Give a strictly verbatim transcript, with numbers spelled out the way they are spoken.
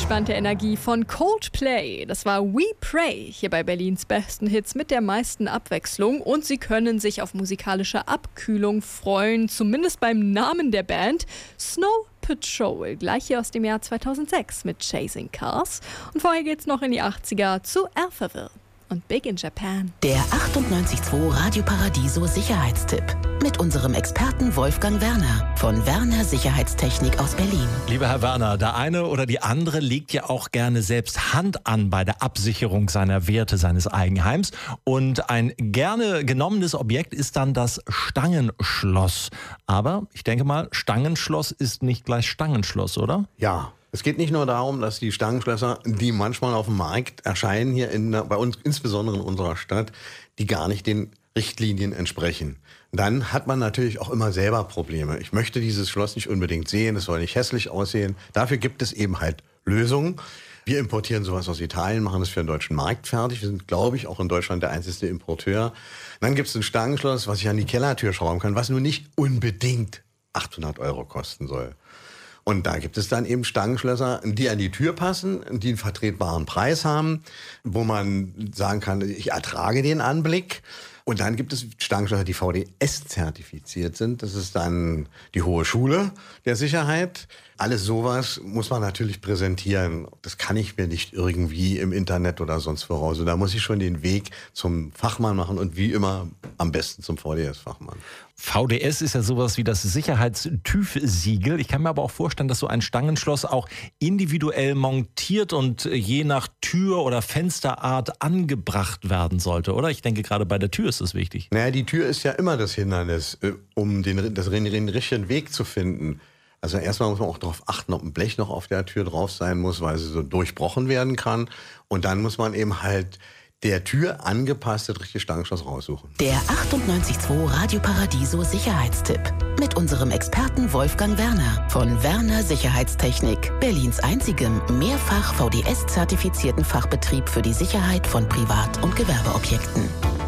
angespannte Energie von Coldplay. Das war We Pray hier bei Berlins besten Hits mit der meisten Abwechslung. Und Sie können sich auf musikalische Abkühlung freuen, zumindest beim Namen der Band. Snow Patrol, gleich hier aus dem Jahr zweitausendsechs mit Chasing Cars. Und vorher geht's noch in die achtziger zu Alphaville und Big in Japan. Der achtundneunzig Komma zwei Radio Paradiso Sicherheitstipp mit unserem Experten Wolfgang Werner von Werner Sicherheitstechnik aus Berlin. Lieber Herr Werner, der eine oder die andere legt ja auch gerne selbst Hand an bei der Absicherung seiner Werte seines Eigenheims. Und ein gerne genommenes Objekt ist dann das Stangenschloss. Aber ich denke mal, Stangenschloss ist nicht gleich Stangenschloss, oder? Ja. Es geht nicht nur darum, dass die Stangenschlösser, die manchmal auf dem Markt erscheinen, hier in, bei uns, insbesondere in unserer Stadt, die gar nicht den Richtlinien entsprechen. Dann hat man natürlich auch immer selber Probleme. Ich möchte dieses Schloss nicht unbedingt sehen, es soll nicht hässlich aussehen. Dafür gibt es eben halt Lösungen. Wir importieren sowas aus Italien, machen das für den deutschen Markt fertig. Wir sind, glaube ich, auch in Deutschland der einzige Importeur. Dann gibt es ein Stangenschloss, was ich an die Kellertür schrauben kann, was nur nicht unbedingt achthundert Euro kosten soll. Und da gibt es dann eben Stangenschlösser, die an die Tür passen, die einen vertretbaren Preis haben, wo man sagen kann, ich ertrage den Anblick. Und dann gibt es Stangenschlösser, die V D S-zertifiziert sind. Das ist dann die Hohe Schule der Sicherheit. Alles sowas muss man natürlich präsentieren. Das kann ich mir nicht irgendwie im Internet oder sonst voraus. Also da muss ich schon den Weg zum Fachmann machen und wie immer am besten zum V D S-Fachmann. V D S ist ja sowas wie das Sicherheits-TÜV-Siegel. Ich kann mir aber auch vorstellen, dass so ein Stangenschloss auch individuell montiert und je nach Tür- oder Fensterart angebracht werden sollte, oder? Ich denke, gerade bei der Tür ist das wichtig. Naja, die Tür ist ja immer das Hindernis, um den, das, den richtigen Weg zu finden. Also erstmal muss man auch darauf achten, ob ein Blech noch auf der Tür drauf sein muss, weil sie so durchbrochen werden kann. Und dann muss man eben halt der Tür angepasst das richtige Stangenschloss raussuchen. Der achtundneunzig Komma zwei Radio Paradiso Sicherheitstipp mit unserem Experten Wolfgang Werner von Werner Sicherheitstechnik, Berlins einzigem mehrfach V D S-zertifizierten Fachbetrieb für die Sicherheit von Privat- und Gewerbeobjekten.